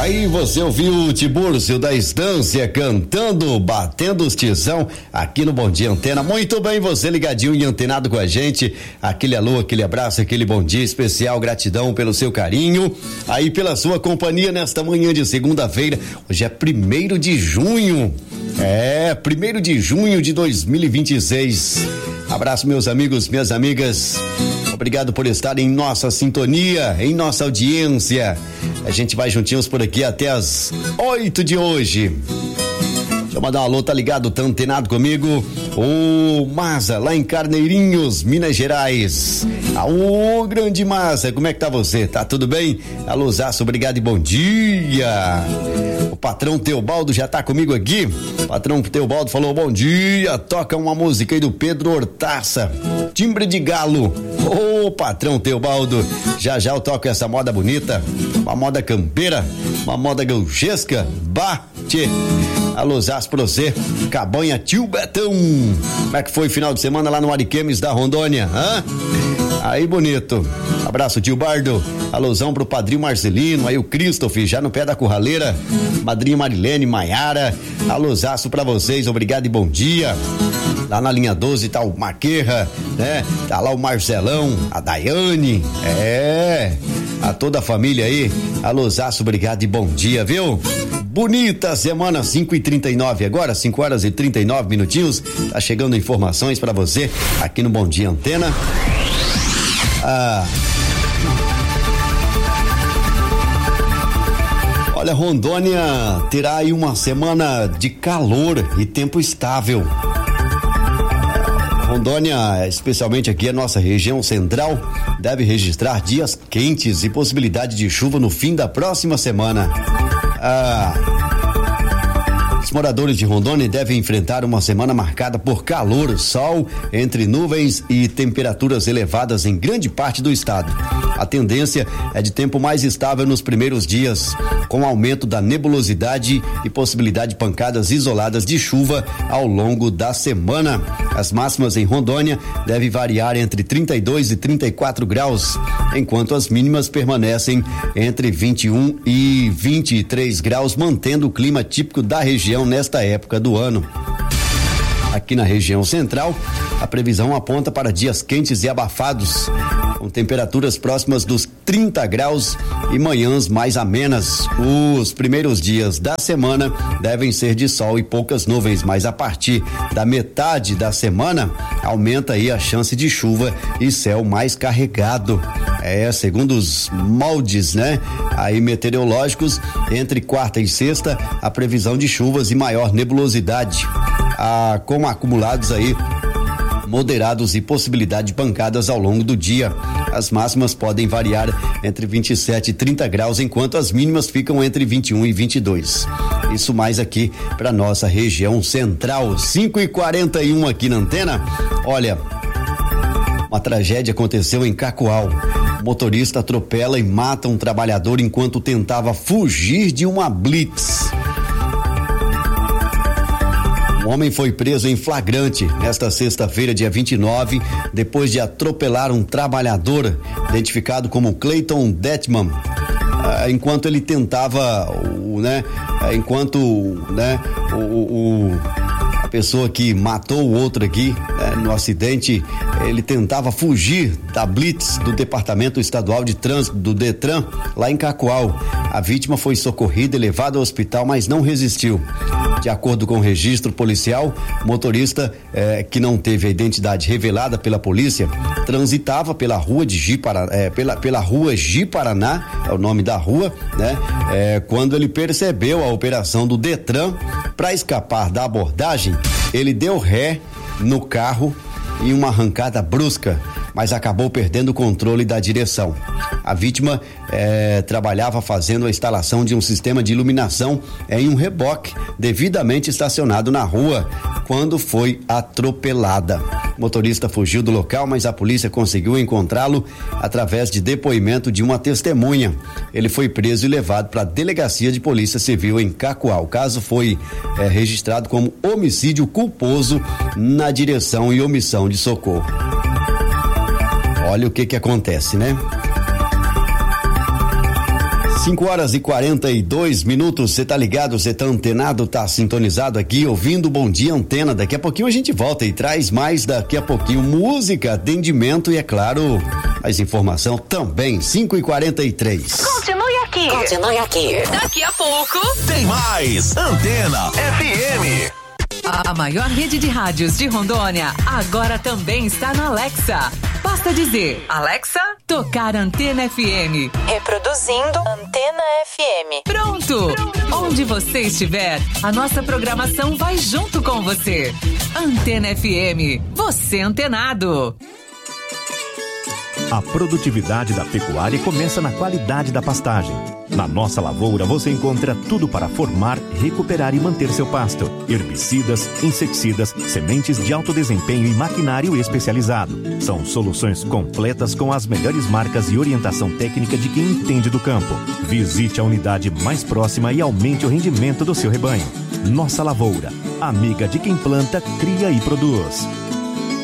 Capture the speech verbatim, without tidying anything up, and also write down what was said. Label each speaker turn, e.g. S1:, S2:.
S1: Aí você ouviu o Tibúrcio da Estância cantando, batendo os tizão aqui no Bom Dia Antena. Muito bem, você ligadinho e antenado com a gente. Aquele alô, aquele abraço, aquele bom dia especial. Gratidão pelo seu carinho, aí pela sua companhia nesta manhã de segunda-feira. Hoje é primeiro de junho. É, primeiro de junho de dois mil e vinte e seis. Abraço, meus amigos, minhas amigas. Obrigado por estar em nossa sintonia, em nossa audiência. A gente vai juntinhos por aqui até as oito de hoje. Deixa eu mandar um alô, tá ligado, tá antenado comigo? O Maza, lá em Carneirinhos, Minas Gerais. Ô, grande Maza, como é que tá você? Tá tudo bem? Alôzaço, obrigado e bom dia. O patrão Teobaldo já tá comigo aqui. O patrão Teobaldo falou bom dia, toca uma música aí do Pedro Hortaça, Timbre de Galo. Ô, patrão Teobaldo, já já eu toco essa moda bonita, uma moda campeira, uma moda gauchesca. Bate! Alôzaço pra você, Cabanha Tio Betão. Como é que foi o final de semana lá no Ariquemes da Rondônia, hã? Aí, bonito. Abraço, tio Bardo. Alôzão pro padrinho Marcelino, aí o Christopher, já no pé da curraleira. Madrinha Marilene, Maiara. Alôzaço pra vocês, obrigado e bom dia. Lá na linha doze tá o Maquerra, né? Tá lá o Marcelão, a Daiane, é, a toda a família aí. Alôzaço, obrigado e bom dia, viu? Bonita semana, cinco e trinta e nove agora, cinco horas e trinta e nove minutinhos. Tá chegando informações pra você aqui no Bom Dia Antena. Ah. Olha, Rondônia terá aí uma semana de calor e tempo estável. Rondônia, especialmente aqui a nossa região central, deve registrar dias quentes e possibilidade de chuva no fim da próxima semana. Ah, os moradores de Rondônia devem enfrentar uma semana marcada por calor, sol, entre nuvens e temperaturas elevadas em grande parte do estado. A tendência é de tempo mais estável nos primeiros dias, com aumento da nebulosidade e possibilidade de pancadas isoladas de chuva ao longo da semana. As máximas em Rondônia devem variar entre trinta e dois e trinta e quatro graus, enquanto as mínimas permanecem entre vinte e um e vinte e três graus, mantendo o clima típico da região nesta época do ano. Aqui na região central, a previsão aponta para dias quentes e abafados, com temperaturas próximas dos trinta graus e manhãs mais amenas. Os primeiros dias da semana devem ser de sol e poucas nuvens, mas a partir da metade da semana aumenta aí a chance de chuva e céu mais carregado. É, segundo os moldes, né? Aí meteorológicos, entre quarta e sexta, a previsão de chuvas e maior nebulosidade, ah, com acumulados aí moderados e possibilidade de pancadas ao longo do dia. As máximas podem variar entre vinte e sete e trinta graus, enquanto as mínimas ficam entre vinte e um e vinte e dois. Isso mais aqui para nossa região central. cinco e quarenta e um aqui na antena. Olha, uma tragédia aconteceu em Cacoal. O motorista atropela e mata um trabalhador enquanto tentava fugir de uma blitz. Um homem foi preso em flagrante nesta sexta-feira, dia vinte e nove, depois de atropelar um trabalhador identificado como Clayton Detman, ah, enquanto ele tentava, o, né, enquanto, né, o, o, a pessoa que matou o outro aqui, né, no acidente, ele tentava fugir da blitz do Departamento Estadual de Trânsito do Detran, lá em Cacoal. A vítima foi socorrida e levada ao hospital, mas não resistiu. De acordo com o registro policial, o motorista, eh, que não teve a identidade revelada pela polícia, transitava pela rua de Ji-Paraná, eh, pela, pela rua Ji-Paraná, é o nome da rua, né? Eh, quando ele percebeu a operação do Detran, para escapar da abordagem, ele deu ré no carro em uma arrancada brusca, mas acabou perdendo o controle da direção. A vítima eh, trabalhava fazendo a instalação de um sistema de iluminação em um reboque devidamente estacionado na rua quando foi atropelada. O motorista fugiu do local, mas a polícia conseguiu encontrá-lo através de depoimento de uma testemunha. Ele foi preso e levado para a delegacia de polícia civil em Cacoal. O caso foi eh, registrado como homicídio culposo na direção e omissão de socorro. Olha o que que acontece, né? cinco horas e quarenta e dois minutos, você tá ligado, você tá antenado, tá sintonizado aqui, ouvindo Bom Dia Antena. Daqui a pouquinho a gente volta e traz mais, daqui a pouquinho, música, atendimento e, é claro, mais informação também. cinco e quarenta e três.
S2: Continue aqui.
S3: Continue aqui.
S2: Daqui a pouco
S4: tem mais Antena F M.
S2: A maior rede de rádios de Rondônia agora também está na Alexa. Basta dizer, Alexa, tocar Antena F M.
S3: Reproduzindo Antena F M.
S2: Pronto! Pronto! Onde você estiver, a nossa programação vai junto com você. Antena F M, você antenado.
S5: A produtividade da pecuária começa na qualidade da pastagem. Na Nossa Lavoura você encontra tudo para formar, recuperar e manter seu pasto. Herbicidas, inseticidas, sementes de alto desempenho e maquinário especializado. São soluções completas com as melhores marcas e orientação técnica de quem entende do campo. Visite a unidade mais próxima e aumente o rendimento do seu rebanho. Nossa Lavoura, amiga de quem planta, cria e produz.